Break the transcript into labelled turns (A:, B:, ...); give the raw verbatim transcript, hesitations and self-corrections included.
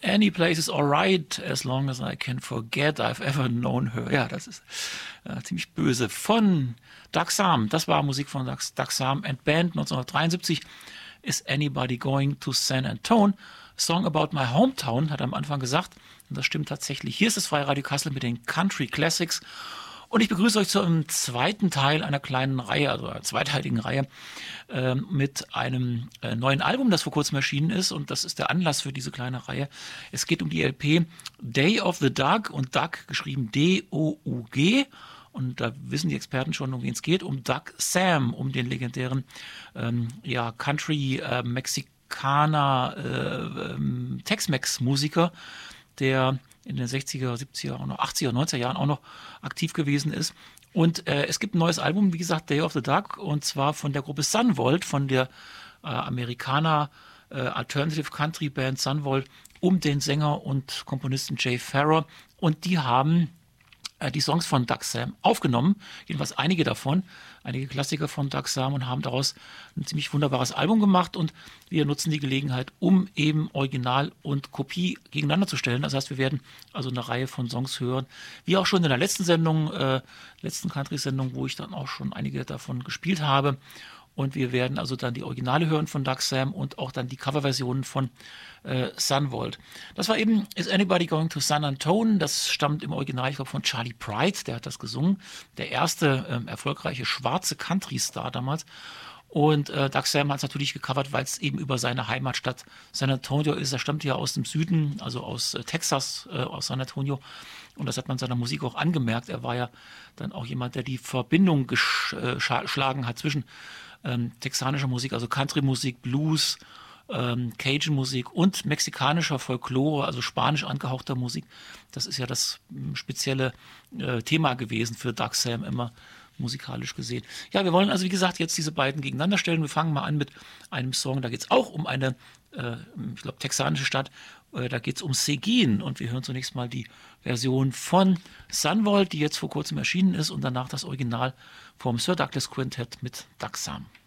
A: Any place is alright, as long as I can forget I've ever known her. Ja, das ist äh, ziemlich böse. Von Doug Sahm, das war Musik von Doug, Doug Sahm and Band. neunzehnhundertdreiundsiebzig ist Anybody Going to San Antone? Song About My Hometown, hat er am Anfang gesagt. Und das stimmt tatsächlich. Hier ist das Freie Radio Kassel mit den Country Classics. Und ich begrüße euch zum zweiten Teil einer kleinen Reihe, also einer zweiteiligen Reihe, äh, mit einem äh, neuen Album, das vor kurzem erschienen ist. Und das ist der Anlass für diese kleine Reihe. Es geht um die L P Day of the Doug und Doug geschrieben D O U G. Und da wissen die Experten schon, um wen es geht. Um Doug Sahm, um den legendären ähm, ja, Country-Mexikaner äh, ähm, Tex-Mex-Musiker, der in den sechziger, siebziger, auch noch achtziger, neunziger Jahren auch noch aktiv gewesen ist. Und äh, es gibt ein neues Album, wie gesagt, Day of the Doug, und zwar von der Gruppe Sunvolt, von der äh, Amerikaner äh, Alternative Country Band Sunvolt, um den Sänger und Komponisten Jay Farrar. Und die haben äh, die Songs von Doug Sahm aufgenommen, jedenfalls einige davon, einige Klassiker von Doug Sahm, und haben daraus ein ziemlich wunderbares Album gemacht. Und wir nutzen die Gelegenheit, um eben Original und Kopie gegeneinander zu stellen. Das heißt, wir werden also eine Reihe von Songs hören, wie auch schon in der letzten Sendung, äh, letzten Country-Sendung, wo ich dann auch schon einige davon gespielt habe. Und wir werden also dann die Originale hören von Doug Sahm und auch dann die Coverversionen von äh, Sunvolt. Das war eben Is Anybody Going to San Antone? Das stammt im Original, ich glaube, von Charlie Pride, der hat das gesungen. Der erste ähm, erfolgreiche schwarze Country-Star damals. Und äh, Doug Sahm hat es natürlich gecovert, weil es eben über seine Heimatstadt San Antonio ist. Er stammt ja aus dem Süden, also aus äh, Texas, äh, aus San Antonio. Und das hat man seiner Musik auch angemerkt. Er war ja dann auch jemand, der die Verbindung geschlagen hat zwischen ähm, texanischer Musik, also Country-Musik, Blues, ähm, Cajun-Musik und mexikanischer Folklore, also spanisch angehauchter Musik. Das ist ja das ähm, spezielle äh, Thema gewesen für Doug Sahm immer, musikalisch gesehen. Ja, wir wollen also, wie gesagt, jetzt diese beiden gegeneinander stellen. Wir fangen mal an mit einem Song, da geht es auch um eine, äh, ich glaube, texanische Stadt. Äh, da geht es um Seguin, und wir hören zunächst mal die Version von Sunvolt, die jetzt vor kurzem erschienen ist, und danach das Original vom Sir Douglas Quintet mit Doug Sahm.